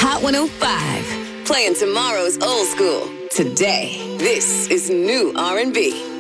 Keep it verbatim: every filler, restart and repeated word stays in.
Hot one oh five. Playing tomorrow's old school today. This is new R and B.